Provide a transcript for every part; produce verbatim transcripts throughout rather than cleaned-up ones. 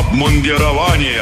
обмундирования.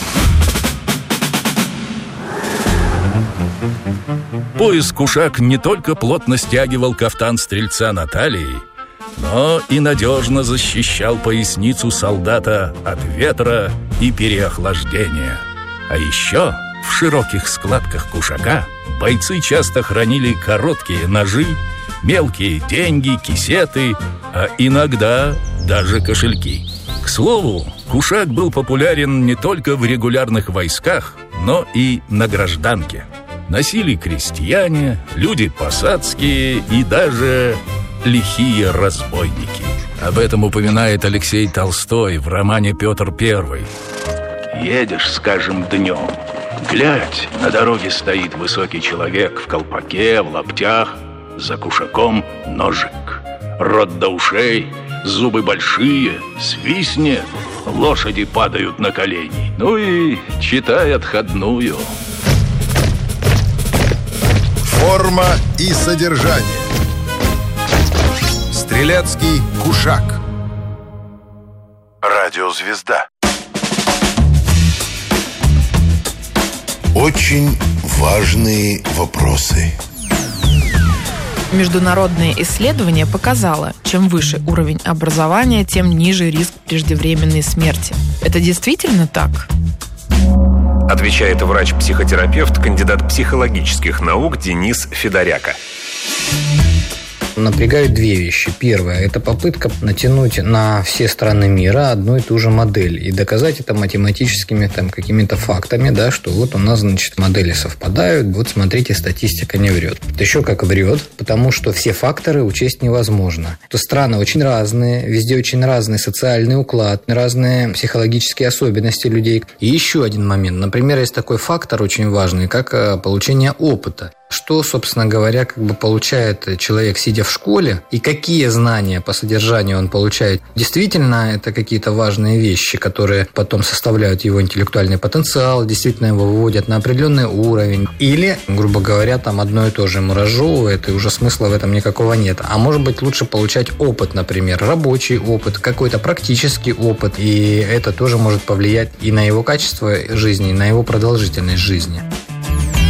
Пояс кушак не только плотно стягивал кафтан стрельца на талии, но и надежно защищал поясницу солдата от ветра и переохлаждения. А еще в широких складках кушака бойцы часто хранили короткие ножи, мелкие деньги, кисеты, а иногда даже кошельки. К слову, кушак был популярен не только в регулярных войсках, но и на гражданке. Носили крестьяне, люди посадские и даже лихие разбойники. Об этом упоминает Алексей Толстой в романе «Петр Первый». Едешь, скажем, днем, глядь, на дороге стоит высокий человек в колпаке, в лаптях, за кушаком ножик. Рот до ушей, зубы большие, свистнет, лошади падают на колени. Ну и читай отходную. Форма и содержание. Стрелецкий кушак. Радиозвезда. Очень важные вопросы. Международное исследование показало, чем выше уровень образования, тем ниже риск преждевременной смерти. Это действительно так? Отвечает врач-психотерапевт, кандидат психологических наук Денис Федоряка. Напрягают две вещи. Первое – это попытка натянуть на все страны мира одну и ту же модель и доказать это математическими там, какими-то фактами, да, что вот у нас, значит, модели совпадают, вот смотрите, статистика не врет. Это еще как врет, потому что все факторы учесть невозможно. То страны очень разные, везде очень разный социальный уклад, разные психологические особенности людей. И еще один момент. Например, есть такой фактор очень важный, как получение опыта. Что, собственно говоря, как бы получает человек, сидя в школе, и какие знания по содержанию он получает. Действительно, это какие-то важные вещи, которые потом составляют его интеллектуальный потенциал, действительно его выводят на определенный уровень. Или, грубо говоря, там одно и то же ему разжевывает, и уже смысла в этом никакого нет. А может быть, лучше получать опыт, например, рабочий опыт, какой-то практический опыт, и это тоже может повлиять и на его качество жизни, и на его продолжительность жизни.